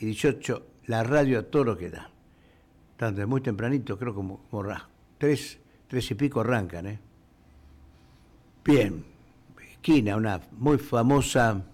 y 18 la radio a todo lo que da. Tanto, muy tempranito, creo como 3 y pico arrancan, ¿eh? Bien, esquina, una muy famosa